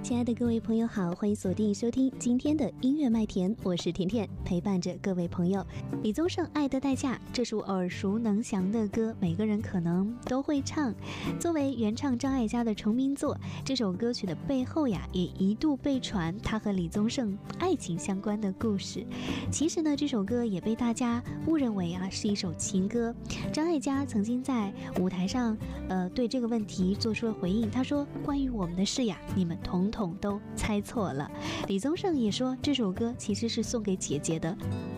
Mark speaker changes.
Speaker 1: 亲爱的各位朋友好，欢迎锁定收听今天的音乐麦田，我是甜甜，陪伴着各位朋友。李宗盛《爱的代价》这首耳熟能详的歌，每个人可能都会唱。作为原唱张艾嘉的成名作，这首歌曲的背后呀，也一度被传他和李宗盛爱情相关的故事。其实呢，这首歌也被大家误认为是一首情歌。张艾嘉曾经在舞台上对这个问题做出了回应，他说：“关于我们的事呀，你们统统都猜错了。”李宗盛也说这首歌其实是送给姐姐的。